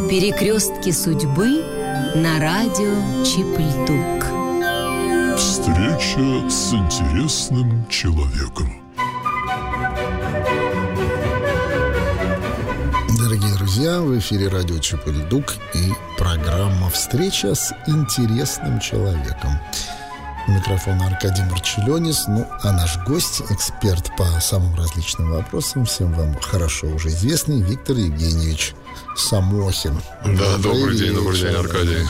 Перекрестки судьбы на радио Чип-Льдук. Встреча с интересным человеком. Дорогие друзья, в эфире радио Чип-Льдук и программа «Встреча с интересным человеком». У микрофона Аркадий Марчелёнис. А наш гость, эксперт по самым различным вопросам, всем вам хорошо уже известный, Виктор Евгеньевич Самохин. Да, добрый день, Аркадий.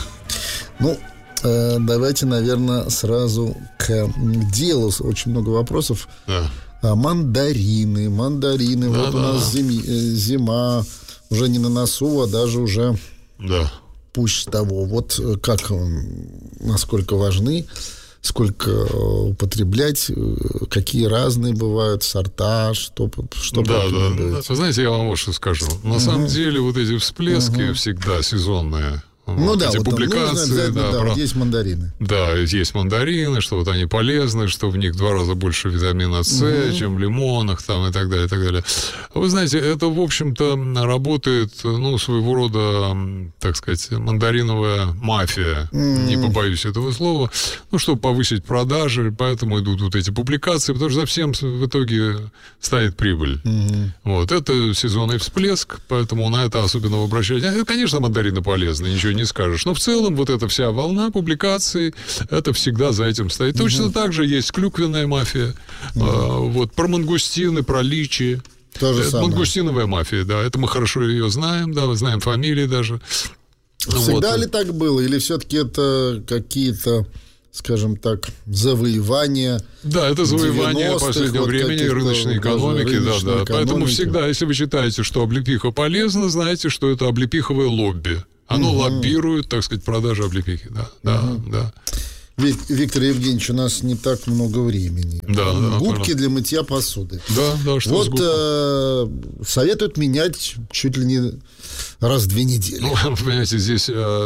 Давайте, наверное, сразу к делу. Очень много вопросов. Да. Мандарины. Да, вот у нас зима уже не на носу, а даже уже пуще того. Вот как, насколько важны, сколько употреблять, какие разные бывают сорта, что Вы знаете, я вам вот что скажу. На самом деле вот эти всплески всегда сезонные. Эти публикации, есть мандарины. Да, есть мандарины, что вот они полезны, что в них 2 раза больше витамина С, чем в лимонах, там, и так далее, и так далее. Вы знаете, это, в общем-то, работает, своего рода, так сказать, мандариновая мафия, не побоюсь этого слова, чтобы повысить продажи, поэтому идут вот эти публикации, потому что за всем в итоге стоит прибыль. Вот, это сезонный всплеск, поэтому на это особенно обращать. Конечно, мандарины полезны, ничего не скажешь. Но в целом вот эта вся волна публикаций, это всегда за этим стоит. Точно так же есть клюквенная мафия, про мангустины, про личи. Мангустиновая мафия, да, это мы хорошо ее знаем, да, мы знаем фамилии даже. Всегда ли так было? Или все-таки это какие-то, скажем так, завоевания? Да, это завоевание последнего времени рыночной экономики, да. Поэтому всегда, если вы считаете, что облепиха полезна, знаете, что это облепиховое лобби. Оно лоббирует, так сказать, продажи облепихи. Да. Виктор Евгеньевич, у нас не так много времени. Губки для мытья посуды. Да, что советуют менять чуть ли не раз в 2 недели. Вы понимаете, здесь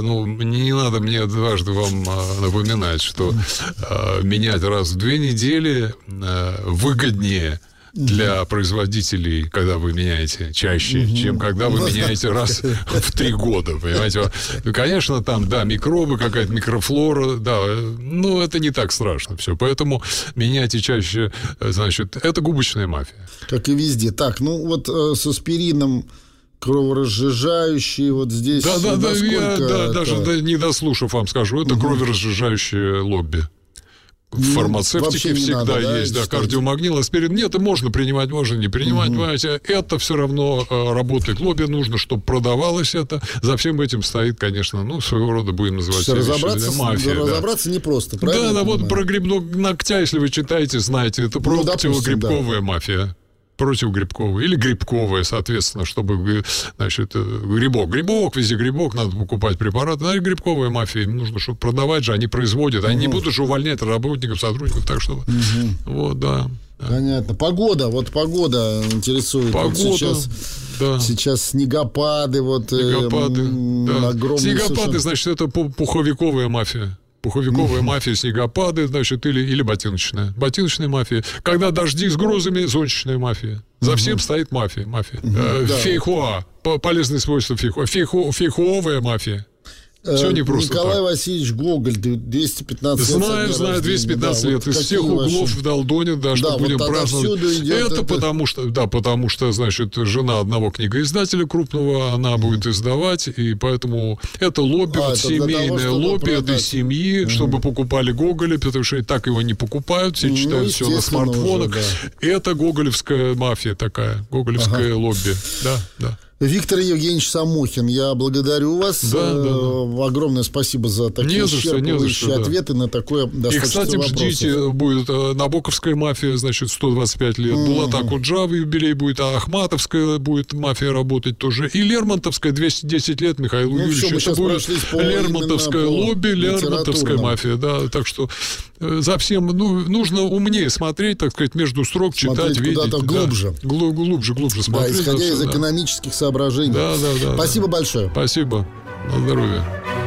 не надо мне дважды вам напоминать, что менять раз в 2 недели выгоднее для производителей, когда вы меняете чаще, чем когда вы меняете раз в 3 года, понимаете? Конечно, там, микробы, какая-то микрофлора, но это не так страшно все. Поэтому меняйте чаще, значит, это губочная мафия. Как и везде. Так, с аспирином кроворазжижающий, вот здесь... Я даже не дослушав вам скажу, это кроворазжижающее лобби. В фармацевтике всегда есть, кардиомагнил, аспирин. Нет, можно принимать, можно не принимать, понимаете. Это все равно работает. Лобби нужно, чтобы продавалось это. За всем этим стоит, конечно, своего рода, будем называть мафия. Разобраться непросто, правильно? Да, вот про грибного ногтя, если вы читаете, знаете, это противогрибковая мафия. Противогрибковая или грибковая, соответственно, чтобы, значит, грибок, везде грибок, надо покупать препараты. Грибковая мафия, им нужно, чтобы продавать же, они производят, они не будут же увольнять работников, сотрудников, так что Понятно. Погода интересует. Сейчас снегопады, огромные. Снегопады, значит, это пуховиковая мафия. Пуховиковая мафия, снегопады, значит, или ботиночная. Ботиночная мафия. Когда дожди с грозами, зонтичная мафия. За всем стоит мафия. Фейхоа. Полезные свойства фейхоа. Фейхоовая мафия. Все не просто Николай так. Васильевич Гоголь, 215 лет. Знаю, 215 лет. Из всех углов в Долдоне, что будем праздновать. Это потому что, значит, жена одного книгоиздателя крупного, она будет издавать, и поэтому это лобби, семейное лобби этой семьи, чтобы покупали Гоголя, потому что и так его не покупают, все читают все на смартфонах. Это гоголевская мафия такая, гоголевское лобби. Да. Виктор Евгеньевич Самохин, я благодарю вас. Огромное спасибо за такие исчерпывающие ответы на такое достаточно вопросов. И, кстати, ждите, будет Набоковская мафия, значит, 125 лет. Булат Акуджава юбилей будет, а Ахматовская будет мафия работать тоже. И Лермонтовская 210 лет Михаилу Юрьевичу. Это будет Лермонтовское лобби, Лермонтовская мафия. Да, так что за всем нужно умнее смотреть, так сказать, между строк читать, видеть. Куда-то глубже. Глубже смотреть. Исходя из экономических соображений. Да. Спасибо большое. Спасибо. На здоровье.